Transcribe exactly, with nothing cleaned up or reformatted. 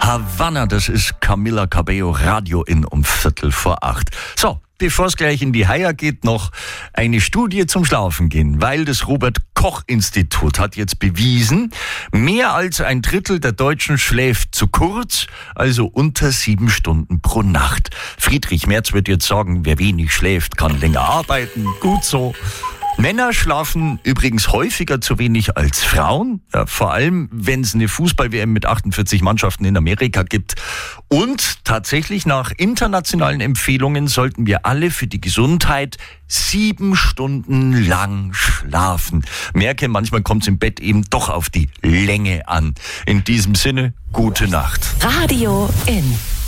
Havanna, das ist Camila Cabello, Radio in um Viertel vor acht. So, bevor es gleich in die Haia geht, noch eine Studie zum Schlafen gehen, weil das Robert-Koch-Institut hat jetzt bewiesen, mehr als ein Drittel der Deutschen schläft zu kurz, also unter sieben Stunden pro Nacht. Friedrich Merz wird jetzt sagen, wer wenig schläft, kann länger arbeiten. Gut so. Männer schlafen übrigens häufiger zu wenig als Frauen, ja, vor allem wenn es eine Fußball-W M mit achtundvierzig Mannschaften in Amerika gibt. Und tatsächlich nach internationalen Empfehlungen sollten wir alle für die Gesundheit sieben Stunden lang schlafen. Merke, manchmal kommt es im Bett eben doch auf die Länge an. In diesem Sinne, gute Nacht. Radio in.